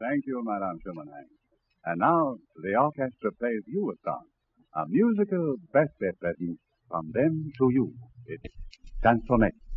Thank you, Madame Schumann. And now the orchestra plays you a song, a musical birthday present from them to you. It's Chansonette.